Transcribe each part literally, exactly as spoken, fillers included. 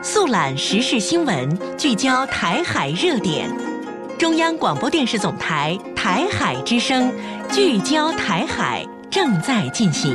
速览时事新闻，聚焦台海热点。中央广播电视总台台海之声，聚焦台海正在进行。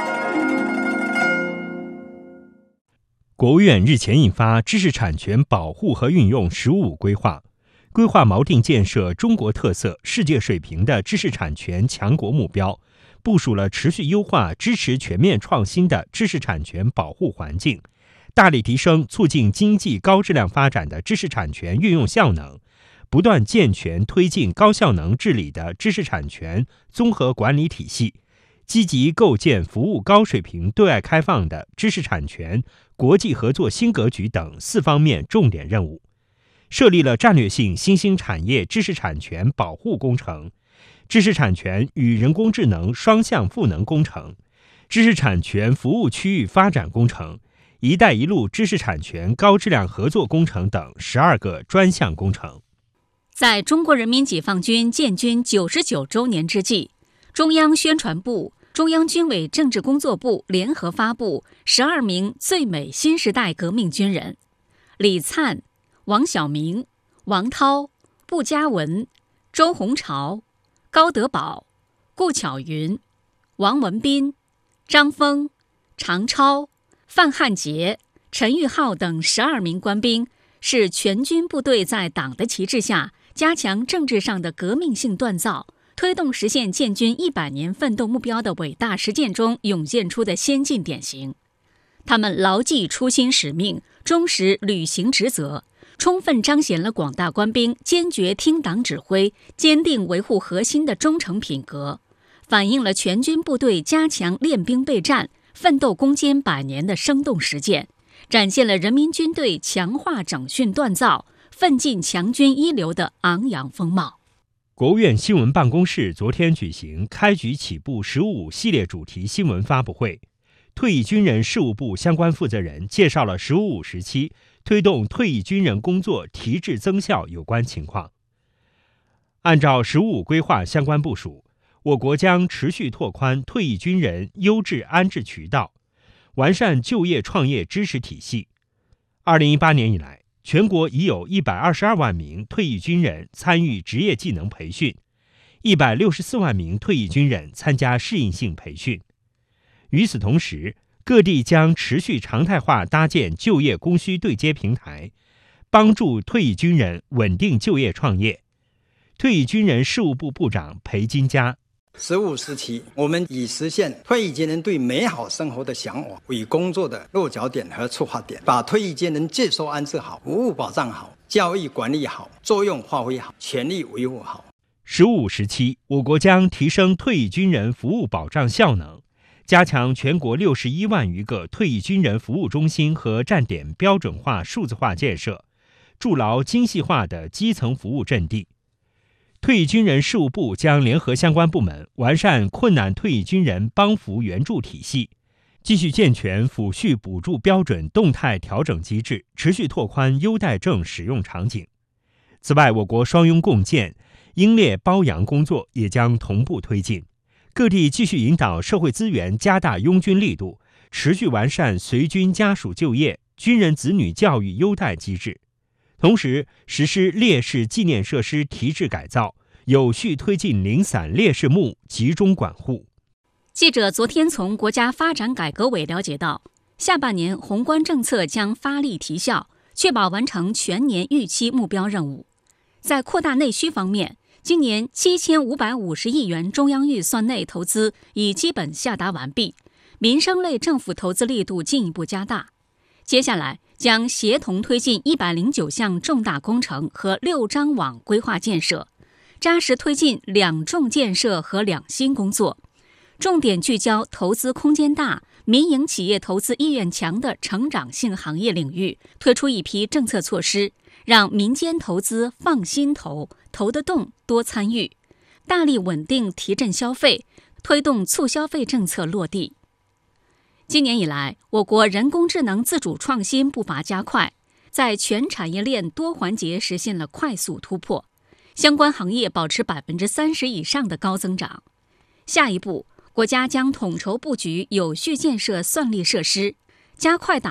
国务院日前印发《知识产权保护和运用“十五五”规划》，规划锚定建设中国特色、世界水平的知识产权强国目标，部署了持续优化、支持全面创新的知识产权保护环境，大力提升促进经济高质量发展的知识产权运用效能，不断健全推进高效能治理的知识产权综合管理体系，积极构建服务高水平对外开放的知识产权国际合作新格局等四方面重点任务，设立了战略性新兴产业知识产权保护工程、知识产权与人工智能双向赋能工程、知识产权服务区域发展工程、一带一路知识产权高质量合作工程等十二个专项工程。 在中国人民解放军建军九十九周年之际，中央宣传部、中央军委政治工作部联合发布十二名最美新时代革命军人：李灿、王晓明、王涛、步佳文、周鸿潮、高德宝、顾巧云、王文斌、张峰、常超、范汉杰、陈玉浩等十二名官兵，是全军部队在党的旗帜下加强政治上的革命性锻造，推动实现建军一百年奋斗目标的伟大实践中涌现出的先进典型。他们牢记初心使命，忠实履行职责，充分彰显了广大官兵坚决听党指挥、坚定维护核心的忠诚品格，反映了全军部队加强练兵备战、奋斗攻坚百年的生动实践，展现了人民军队强化整训锻造、奋进强军一流的昂扬风貌。 国务院新闻办公室昨天举行开局起步“十五五”系列主题新闻发布会，退役军人事务部相关负责人介绍了“十五五”时期推动退役军人工作提质增效有关情况。按照“十五五”规划相关部署，我国将持续拓宽退役军人优质安置渠道，完善就业创业支持体系。二零一八年以来，全国已有一百二十二万名退役军人参与职业技能培训，一百六十四万名退役军人参加适应性培训。与此同时，各地将持续常态化搭建就业供需对接平台，帮助退役军人稳定就业创业。退役军人事务部部长裴金佳： 十五时期，我们以实现退役军人对美好生活的向往为工作的落脚点和出发点，把退役军人接受安置好、服务保障好、教育管理好、作用发挥好、权利维护好。 十五五时期，我国将提升退役军人服务保障效能，加强全国六十一万余个退役军人服务中心和站点标准化、数字化建设，筑牢精细化的基层服务阵地。退役军人事务部将联合相关部门完善困难退役军人帮扶援助体系，继续健全抚恤补助标准动态调整机制，持续拓宽优待证使用场景。此外，我国双拥共建、英烈褒扬工作也将同步推进，各地继续引导社会资源加大拥军力度，持续完善随军家属就业、军人子女教育优待机制。同时，实施烈士纪念设施提质改造，有序推进零散烈士墓集中管护。 记者昨天从国家发展改革委了解到，下半年宏观政策将发力提效，确保完成全年预期目标任务。在扩大内需方面，今年七千五百五十亿元中央预算内投资已基本下达完毕，民生类政府投资力度进一步加大。接下来将协同推进一百零九项重大工程和六张网规划建设，扎实推进两重建设和两新工作，重点聚焦投资空间大、民营企业投资意愿强的成长性行业领域，推出一批政策措施，让民间投资放心投，投得动，多参与，大力稳定提振消费，推动促消费政策落地。今年以来，我国人工智能自主创新步伐加快，在全产业链多环节实现了快速突破，相关行业保持百分之三十以上的高增长。下一步，国家将统筹布局有序建设算力设施，加快打